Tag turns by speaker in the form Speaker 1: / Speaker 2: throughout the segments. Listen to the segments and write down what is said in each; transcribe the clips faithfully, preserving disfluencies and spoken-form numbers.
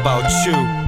Speaker 1: about you.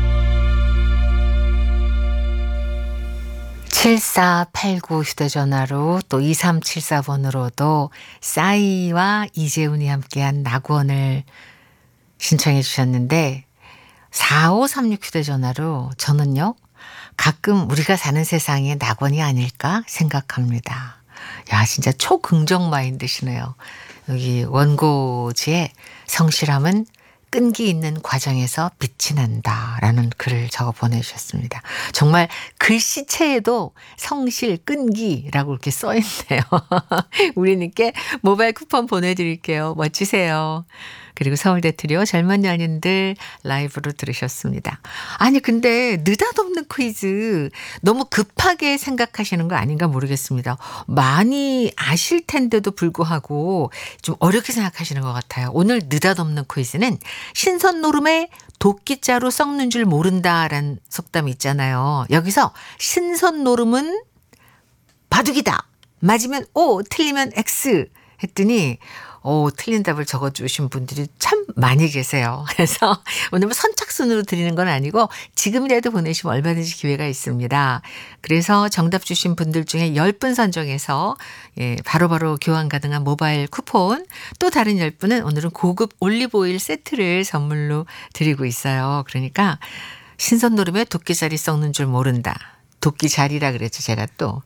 Speaker 2: 칠사팔구 휴대전화로 또 이삼칠사 번으로도 싸이와 이재훈이 함께한 낙원을 신청해 주셨는데 사오삼육 휴대전화로 저는요 가끔 우리가 사는 세상에 낙원이 아닐까 생각합니다. 야 진짜 초긍정 마인드시네요. 여기 원고지에 성실함은 끈기 있는 과정에서 빛이 난다라는 글을 적어 보내주셨습니다. 정말 글씨체에도 성실, 끈기라고 이렇게 써있네요. 우리님께 모바일 쿠폰 보내드릴게요. 멋지세요. 그리고 서울대 트리오 젊은 연인들 라이브로 들으셨습니다. 아니 근데 느닷없는 퀴즈 너무 급하게 생각하시는 거 아닌가 모르겠습니다. 많이 아실 텐데도 불구하고 좀 어렵게 생각하시는 것 같아요. 오늘 느닷없는 퀴즈는 신선 노름에 도끼자루 썩는 줄 모른다라는 속담이 있잖아요. 여기서 신선 노름은 바둑이다. 맞으면 O, 틀리면 X 했더니 오, 틀린 답을 적어주신 분들이 참 많이 계세요. 그래서 오늘 뭐 선착순으로 드리는 건 아니고 지금이라도 보내시면 얼마든지 기회가 있습니다. 그래서 정답 주신 분들 중에 열 분 선정해서 예, 바로바로 교환 가능한 모바일 쿠폰 또 다른 열 분은 오늘은 고급 올리브오일 세트를 선물로 드리고 있어요. 그러니까 신선 노름에 도끼자리 썩는 줄 모른다. 도끼자리라 그랬죠. 제가 또.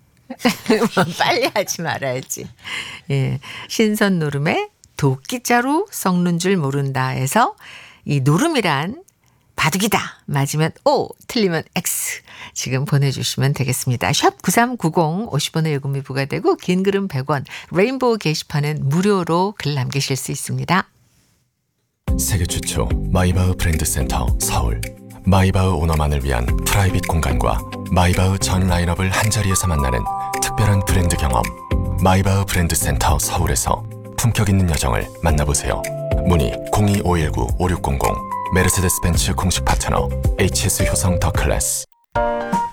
Speaker 2: 빨리 하지 말아야지. 예, 신선 노름에 도끼자루 썩는 줄 모른다 해서 이 노름이란 바둑이다. 맞으면 O, 틀리면 X. 지금 보내주시면 되겠습니다. 샵 구삼구공 오십 원의 요금이 부과되고 긴 글은 백 원, 레인보우 게시판은 무료로 글 남기실 수 있습니다.
Speaker 3: 세계 최초 마이바흐 브랜드 센터 서울. 마이바흐 오너만을 위한 프라이빗 공간과 마이바흐 전 라인업을 한자리에서 만나는 특별한 브랜드 경험. 마이바흐 브랜드 센터 서울에서 품격 있는 여정을 만나보세요. 문의 공이오일구 오육공공 메르세데스 벤츠 공식 파트너 에이치에스 효성 더 클래스.